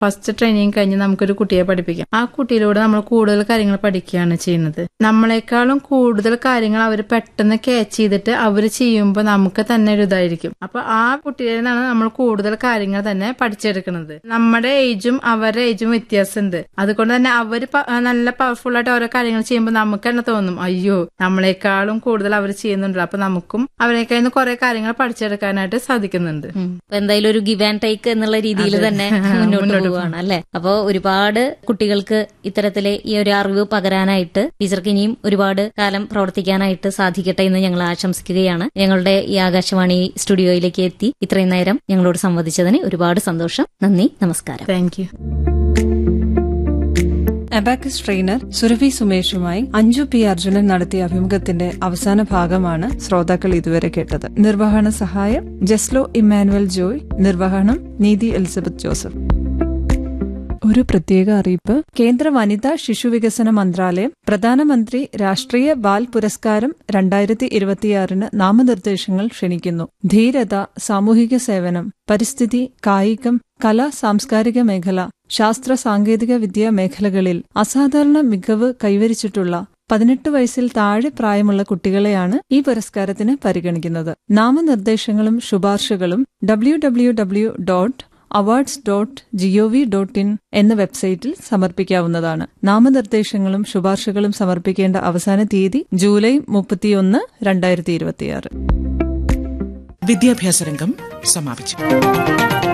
First training കഴിഞ്ഞ് നമുക്കൊരു കുട്ടിയെ പഠിപ്പിക്കാം. ആ കുട്ടിയിലൂടെ നമ്മൾ കൂടുതൽ കാര്യങ്ങൾ പഠിക്കുകയാണ് ചെയ്യുന്നത്. നമ്മളെക്കാളും കൂടുതൽ കാര്യങ്ങൾ അവർ പെട്ടെന്ന് ക്യാച്ച് ചെയ്തിട്ട് അവർ ചെയ്യുമ്പോൾ നമുക്ക് തന്നെ ഒരു ഇതായിരിക്കും. അപ്പൊ ആ കുട്ടിയിൽ നിന്നാണ് നമ്മൾ കൂടുതൽ കാര്യങ്ങൾ തന്നെ പഠിച്ചെടുക്കുന്നത്. നമ്മുടെ ഏജും അവരുടെ ഏജും വ്യത്യാസമുണ്ട്. അതുകൊണ്ട് തന്നെ അവർ നല്ല പവർഫുൾ ആയിട്ട് ഓരോ കാര്യങ്ങൾ ചെയ്യുമ്പോൾ നമുക്ക് തന്നെ തോന്നും, അയ്യോ നമ്മളെക്കാളും കൂടുതൽ അവർ ചെയ്യുന്നുണ്ട്, അപ്പൊ നമുക്കും അവരെക്കാൾ കുറെ കാര്യങ്ങൾ പഠിച്ചെടുക്കാനായിട്ട് സാധിക്കുന്നുണ്ട്. എന്തായാലും ഒരു ഗിവ് ആൻഡ് ടേക്ക് എന്നുള്ള രീതിയിൽ തന്നെ മുന്നോട്ട് പോവുകയാണ് അല്ലെ. അപ്പോ ഒരുപാട് കുട്ടികൾക്ക് ഇത്തരത്തിലെ ഈ ഒരു അറിവ് പകരാനായിട്ട് ടീച്ചർക്ക് ഇനിയും ഒരുപാട് കാലം പ്രവർത്തിക്കാനായിട്ട് സാധിക്കട്ടെ എന്ന് ഞങ്ങൾ ആശംസിക്കുകയാണ്. ഞങ്ങളുടെ ഈ ആകാശവാണി സ്റ്റുഡിയോയിലേക്ക് എത്തി ഇത്രയും നേരം ഞങ്ങളോട് സംവദിച്ചതിന് ഒരുപാട് സന്തോഷം. നന്ദി, നമസ്കാരം. Thank you. Abacus trainer Surabhi സുമേഷുമായി Anju P Arjunan നടത്തിയ അഭിമുഖത്തിന്റെ അവസാന ഭാഗമാണ് ശ്രോതാക്കൾ ഇതുവരെ കേട്ടത്. നിർവഹണ സഹായം ജസ്ലോ ഇമ്മാനുവൽ ജോയ്, നിർവഹണം നീതി എലിസബത്ത് ജോസഫ്. ഒരു പ്രത്യേക അറിയിപ്പ്. കേന്ദ്ര വനിതാ ശിശുവികസന മന്ത്രാലയം പ്രധാനമന്ത്രി രാഷ്ട്രീയ ബാൽ പുരസ്കാരം 2026 നാമനിർദ്ദേശങ്ങൾ ക്ഷണിക്കുന്നു. ധീരത, സാമൂഹിക സേവനം, പരിസ്ഥിതി, കായികം, കല, സാംസ്കാരിക മേഖല, ശാസ്ത്ര സാങ്കേതിക വിദ്യാ മേഖലകളിൽ അസാധാരണ മികവ് കൈവരിച്ചിട്ടുള്ള 18 വയസ്സിൽ താഴെ പ്രായമുള്ള കുട്ടികളെയാണ് ഈ പുരസ്കാരത്തിന് പരിഗണിക്കുന്നത്. നാമനിർദ്ദേശങ്ങളും ശുപാർശകളും www.awards.gov.in എന്ന വെബ്സൈറ്റിൽ സമർപ്പിക്കാവുന്നതാണ്. നാമനിർദ്ദേശങ്ങളും ശുപാർശകളും സമർപ്പിക്കേണ്ട അവസാന തീയതി ജൂലൈ 31, 2026. വിദ്യാഭ്യാസ രംഗം സമാപിച്ചു.